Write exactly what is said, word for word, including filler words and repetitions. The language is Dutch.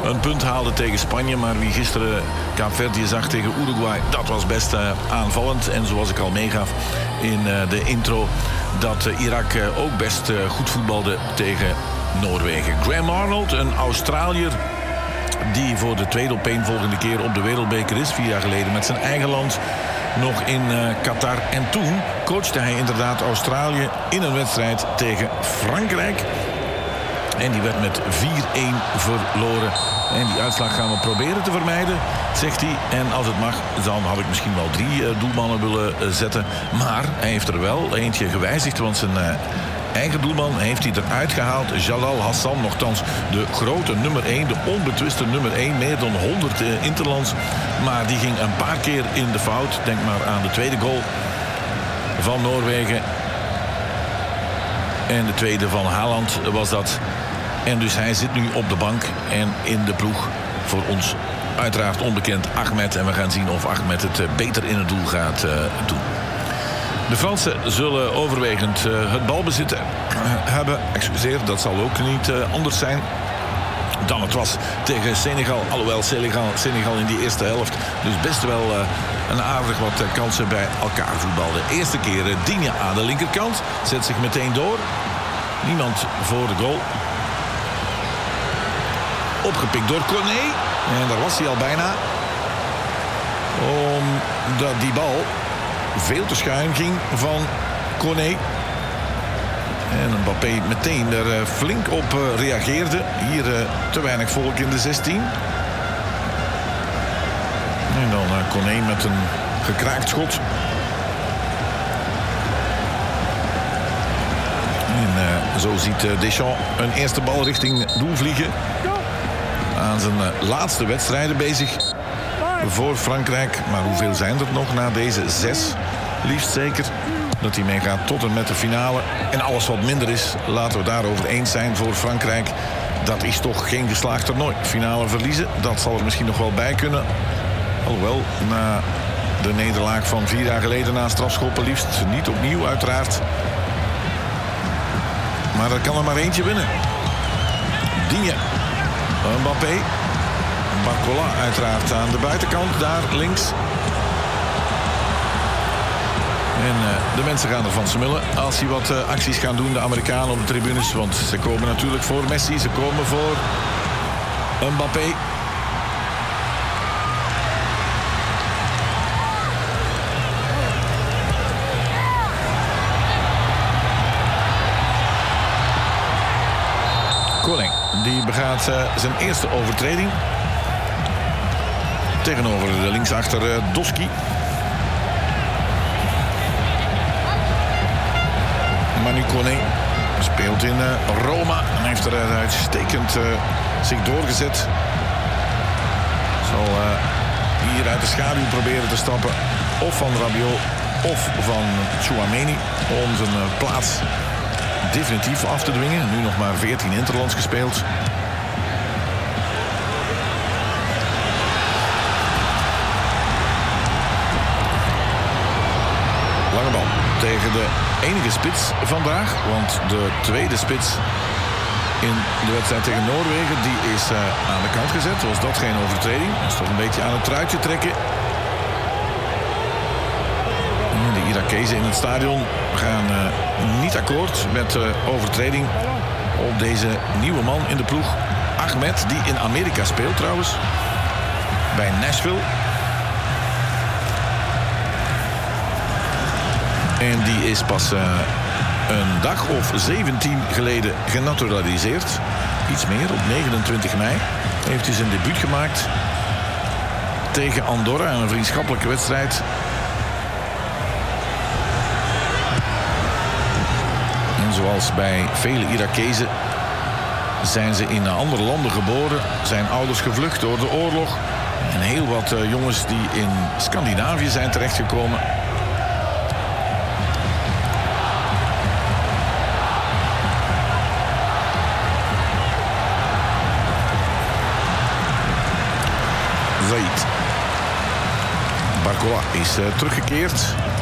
een punt haalde tegen Spanje. Maar wie gisteren Kaapverdië zag tegen Uruguay, dat was best uh, aanvallend. En zoals ik al meegaf in uh, de intro, dat uh, Irak uh, ook best uh, goed voetbalde tegen Noorwegen. Graham Arnold, een Australiër die voor de tweede opeenvolgende keer op de wereldbeker is. Vier jaar geleden met zijn eigen land nog in uh, Qatar. En toen coachte hij inderdaad Australië in een wedstrijd tegen Frankrijk. En die werd met vier-een verloren. En die uitslag gaan we proberen te vermijden, zegt hij. En als het mag, dan had ik misschien wel drie uh, doelmannen willen uh, zetten. Maar hij heeft er wel eentje gewijzigd, want zijn... Uh, eigen doelman heeft hij eruit gehaald. Jalal Hassan, nogthans de grote nummer één, de onbetwiste nummer één. Meer dan honderd uh, interlands. Maar die ging een paar keer in de fout. Denk maar aan de tweede goal van Noorwegen. En de tweede van Haaland was dat. En dus hij zit nu op de bank. En in de ploeg voor ons uiteraard onbekend Ahmed. En we gaan zien of Ahmed het uh, beter in het doel gaat uh, doen. De Fransen zullen overwegend uh, het balbezit uh, hebben. Excuseer, dat zal ook niet uh, anders zijn dan het was tegen Senegal. Alhoewel Senegal, Senegal in die eerste helft dus best wel uh, een aardig wat uh, kansen bij elkaar voetbalde. Eerste keer uh, Digne aan de linkerkant. Zet zich meteen door. Niemand voor de goal. Opgepikt door Corné. En daar was hij al bijna. Omdat die bal veel te schuin ging van Corné. En Mbappé meteen er uh, flink op uh, reageerde. Hier uh, te weinig volk in de zestien. En dan uh, Corné met een gekraakt schot. En uh, zo ziet uh, Deschamps een eerste bal richting doel vliegen. Aan zijn uh, laatste wedstrijden bezig voor Frankrijk. Maar hoeveel zijn er nog na deze zes? Liefst zeker dat hij meegaat tot en met de finale. En alles wat minder is, laten we daarover eens zijn voor Frankrijk. Dat is toch geen geslaagd toernooi. Finale verliezen, dat zal er misschien nog wel bij kunnen. Alhoewel, na de nederlaag van vier jaar geleden na strafschoppen liefst niet opnieuw uiteraard. Maar er kan er maar eentje winnen. Digne. Mbappé. Barcola uiteraard aan de buitenkant, daar links. En uh, de mensen gaan ervan smullen als die wat uh, acties gaan doen, de Amerikanen op de tribunes. Want ze komen natuurlijk voor Messi, ze komen voor Mbappé. Koning, die begaat uh, zijn eerste overtreding. Tegenover de linksachter uh, Doski. Manu Koné speelt in uh, Roma en heeft er uitstekend uh, zich doorgezet. Zal uh, hier uit de schaduw proberen te stappen. Of van Rabiot of van Tchouaméni om zijn uh, plaats definitief af te dwingen. Nu nog maar veertien interlands gespeeld. Lange bal tegen de enige spits vandaag. Want de tweede spits in de wedstrijd tegen Noorwegen, die is uh, aan de kant gezet. Was dat geen overtreding? Dat is toch een beetje aan het truitje trekken. De Irakezen in het stadion gaan uh, niet akkoord met de uh, overtreding op deze nieuwe man in de ploeg. Ahmed, die in Amerika speelt trouwens. Bij Nashville. En die is pas uh, een dag of zeventien geleden genaturaliseerd. Iets meer, op negenentwintig mei heeft hij zijn debuut gemaakt tegen Andorra. Een vriendschappelijke wedstrijd. En zoals bij vele Irakezen zijn ze in andere landen geboren. Zijn ouders gevlucht door de oorlog. En heel wat uh, jongens die in Scandinavië zijn terechtgekomen. Zaid. Barcola is uh, teruggekeerd.